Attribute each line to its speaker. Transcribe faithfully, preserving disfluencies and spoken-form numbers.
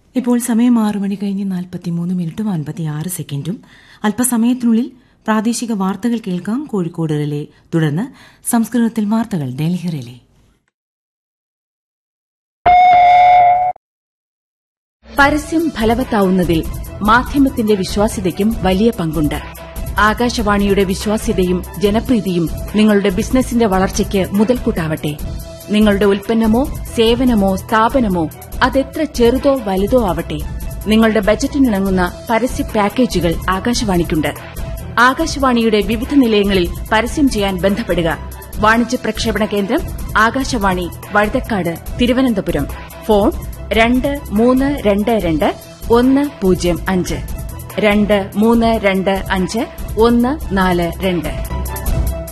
Speaker 1: ഇപ്പോൾ സമയം ആറ് മണി കഴിഞ്ഞ് നാൽപ്പത്തിമൂന്ന് മിനിറ്റും അൻപത്തിയാറ് സെക്കൻഡും. അല്പസമയത്തിനുള്ളിൽ പ്രാദേശിക വാർത്തകൾ കേൾക്കാം കോഴിക്കോട് റിലേ. തുടർന്ന് സംസ്കൃതത്തിൽ വാർത്തകൾ ഡൽഹി റിലേ.
Speaker 2: പരസ്യം ഫലവത്താവുന്നതിൽ മാധ്യമത്തിന്റെ വിശ്വാസ്യതയ്ക്കും വലിയ പങ്കുണ്ട്. ആകാശവാണിയുടെ വിശ്വാസ്യതയും ജനപ്രീതിയും നിങ്ങളുടെ ബിസിനസിന്റെ വളർച്ചയ്ക്ക് മുതൽക്കൂട്ടാവട്ടെ. നിങ്ങളുടെ ഉൽപ്പന്നമോ സേവനമോ സ്ഥാപനമോ അതെത്ര ചെറുതോ വലുതോ ആവട്ടെ, നിങ്ങളുടെ ബജറ്റിനിണങ്ങുന്ന പരസ്യ പാക്കേജുകൾ ആകാശവാണിക്കുണ്ട്. ആകാശവാണിയുടെ വിവിധ നിലയങ്ങളിൽ പരസ്യം ചെയ്യാൻ ബന്ധപ്പെടുക. വാണിജ്യ പ്രക്ഷേപണ കേന്ദ്രം ആകാശവാണി, വഴുതക്കാട്, തിരുവനന്തപുരം. ഫോൺ രണ്ട് മൂന്ന് രണ്ട് രണ്ട് ഒന്ന് പൂജ്യം അഞ്ച് രണ്ട് മൂന്ന് രണ്ട് അഞ്ച് ഒന്ന് നാല് രണ്ട്.